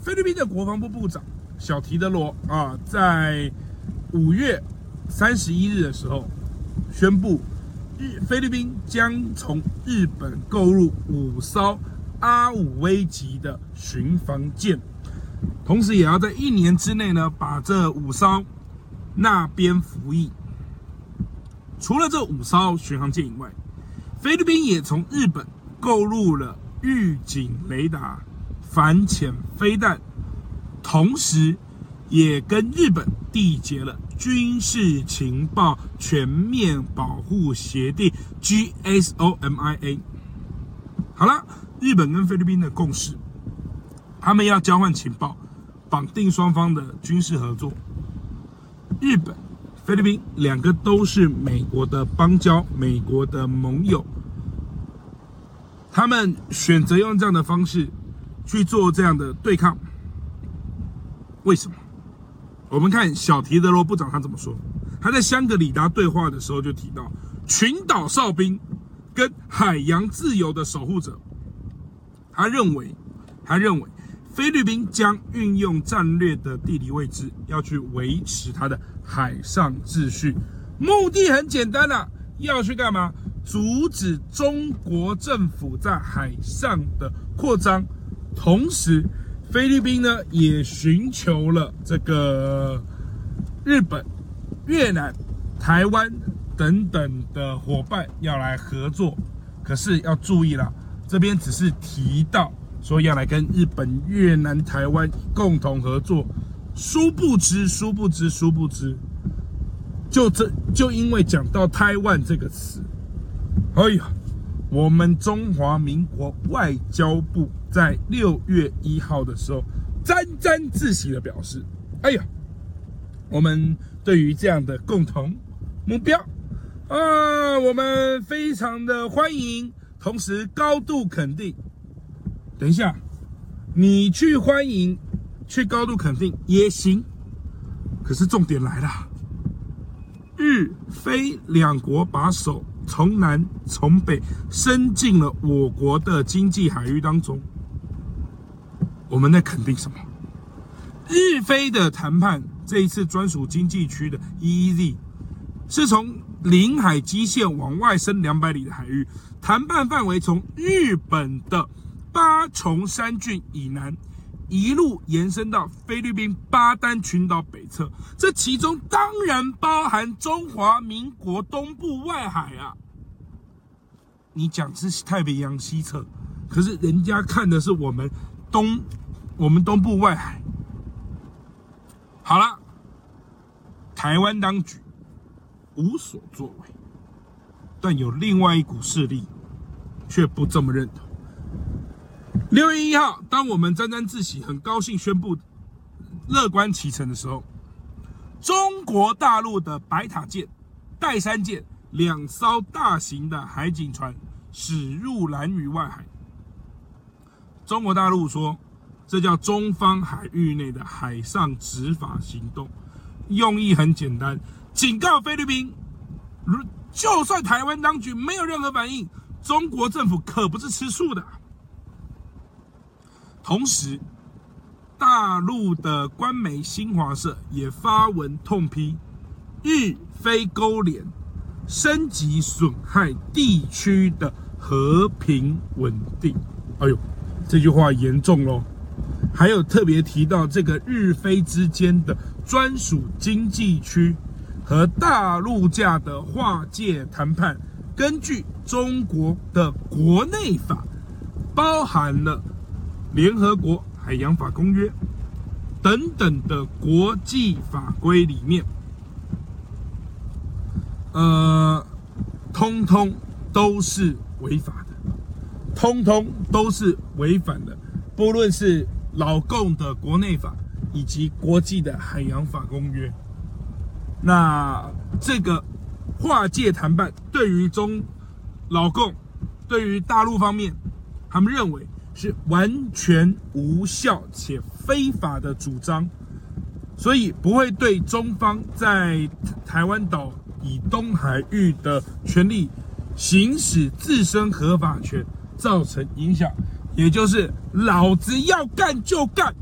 菲律宾的国防部部长小提德罗啊，在5月31日的时候宣布，菲律宾将从日本购入5艘R5V 级的巡防舰，同时也要在1年之内呢，把这5艘纳编服役。除了这5艘巡航舰以外，菲律宾也从日本购入了预警雷达、反潜飞弹，同时也跟日本缔结了军事情报全面保护协定 GSOMIA。好了，日本跟菲律宾的共识，他们要交换情报，绑定双方的军事合作。日本、菲律宾2个都是美国的邦交、美国的盟友，他们选择用这样的方式去做这样的对抗，为什么？我们看小提德罗部长他怎么说。他在香格里拉对话的时候就提到，群岛哨兵跟海洋自由的守护者，他认为菲律宾将运用战略的地理位置，要去维持它的海上秩序，目的很简单啊，要去干嘛？阻止中国政府在海上的扩张。同时菲律宾呢也寻求了这个日本、越南、台湾等等的伙伴要来合作，可是要注意啦，这边只是提到说要来跟日本、越南、台湾共同合作，殊不知，就因为讲到台湾这个词，哎呀，我们中华民国外交部在6月1号的时候沾沾自喜的表示，哎呀，我们对于这样的共同目标我们非常的欢迎，同时高度肯定。等一下，你去欢迎、去高度肯定也行，可是重点来了，日菲2国把手从南从北伸进了我国的经济海域当中，我们在肯定什么？日菲的谈判，这一次专属经济区的 EEZ 是从领海基线往外伸200里的海域，谈判范围从日本的八重山郡以南一路延伸到菲律宾巴丹群岛北侧，这其中当然包含中华民国东部外海啊。你讲是太平洋西侧，可是人家看的是我们东部外海。好了，台湾当局无所作为，但有另外一股势力却不这么认同。6月1号，当我们沾沾自喜、很高兴宣布乐观其成的时候，中国大陆的白塔舰、岱山舰2艘大型的海警船驶入兰屿外海。中国大陆说，这叫中方海域内的海上执法行动，用意很简单，警告菲律宾，就算台湾当局没有任何反应，中国政府可不是吃素的。同时，大陆的官媒新华社也发文痛批日菲勾连升级损害地区的和平稳定。哎呦，这句话严重咯。还有特别提到这个日菲之间的专属经济区和大陆架的划界谈判，根据中国的国内法，包含了联合国海洋法公约等等的国际法规里面，通通都是违法的，通通都是违反的，不论是老共的国内法以及国际的海洋法公约。那这个划界谈判对于老共、对于大陆方面，他们认为是完全无效且非法的主张，所以不会对中方在台湾岛以东海域的权利行使自身合法权造成影响，也就是老子要干就干，